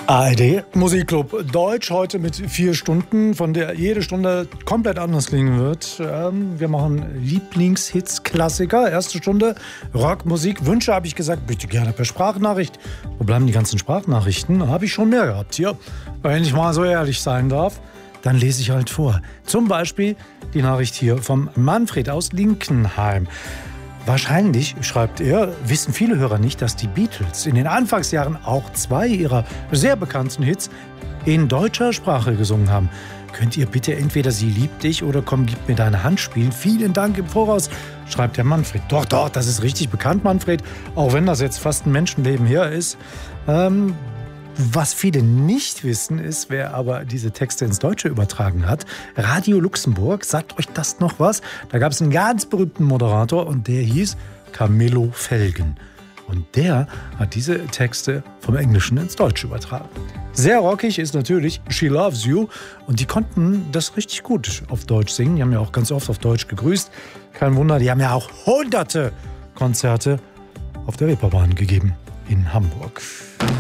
ARD Musikclub Deutsch heute mit 4 Stunden, von der jede Stunde komplett anders klingen wird. Wir machen Lieblingshits, Klassiker. Erste Stunde Rockmusik. Wünsche habe ich gesagt, bitte gerne per Sprachnachricht. Wo bleiben die ganzen Sprachnachrichten? Habe ich schon mehr gehabt hier. Wenn ich mal so ehrlich sein darf, dann lese ich halt vor. Zum Beispiel die Nachricht hier vom Manfred aus Linkenheim. Wahrscheinlich, schreibt er, wissen viele Hörer nicht, dass die Beatles in den Anfangsjahren auch 2 ihrer sehr bekannten Hits in deutscher Sprache gesungen haben. Könnt ihr bitte entweder Sie liebt dich oder Komm, gib mir deine Hand spielen? Vielen Dank im Voraus, schreibt der Manfred. Doch, das ist richtig bekannt, Manfred, auch wenn das jetzt fast ein Menschenleben her ist. Was viele nicht wissen, ist, wer aber diese Texte ins Deutsche übertragen hat. Radio Luxemburg, sagt euch das noch was? Da gab es einen ganz berühmten Moderator und der hieß Camillo Felgen. Und der hat diese Texte vom Englischen ins Deutsche übertragen. Sehr rockig ist natürlich She Loves You und die konnten das richtig gut auf Deutsch singen. Die haben ja auch ganz oft auf Deutsch gegrüßt. Kein Wunder, die haben ja auch hunderte Konzerte auf der Reeperbahn gegeben in Hamburg.